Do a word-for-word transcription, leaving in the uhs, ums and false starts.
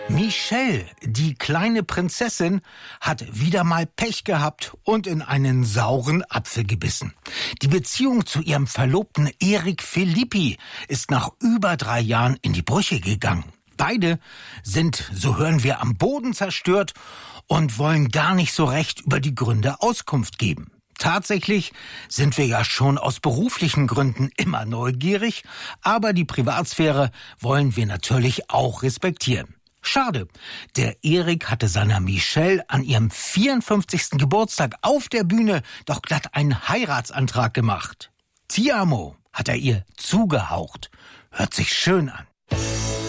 Michelle, die kleine Prinzessin, hat wieder mal Pech gehabt und in einen sauren Apfel gebissen. Die Beziehung zu ihrem Verlobten Erik Philippi ist nach über drei Jahren in die Brüche gegangen. Beide sind, so hören wir, am Boden zerstört und wollen gar nicht so recht über die Gründe Auskunft geben. Tatsächlich sind wir ja schon aus beruflichen Gründen immer neugierig, aber die Privatsphäre wollen wir natürlich auch respektieren. Schade, der Erik hatte seiner Michelle an ihrem vierundfünfzigsten Geburtstag auf der Bühne doch glatt einen Heiratsantrag gemacht. Ti amo hat er ihr zugehaucht. Hört sich schön an.